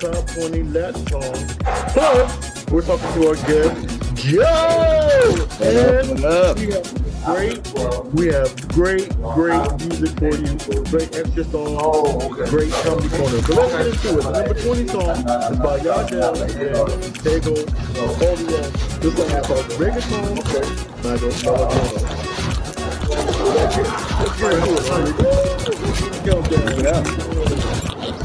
top 20 Latin songs. Plus, we're talking to our guest, Joe! And we have great music for you. Great extra songs, great comedy corner. So let's get into it. The number 20 song is by Yardell and Tego Audio. This song is called Reggaeton by the Maradona. Let's get into it. Yeah.